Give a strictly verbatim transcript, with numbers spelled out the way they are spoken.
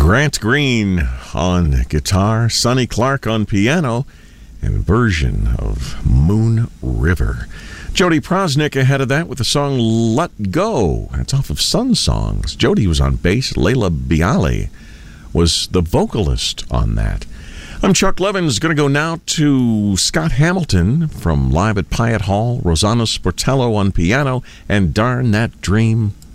Grant Green on guitar, Sonny Clark on piano, and a version of Moon River. Jody Prosnick ahead of that with the song Let Go. That's off of Sun Songs. Jody was on bass. Layla Bialy was the vocalist on that. I'm Chuck Levins. Going to go now to Scott Hamilton from Live at Pyatt Hall, Rosanna Sportello on piano, and Darn That Dream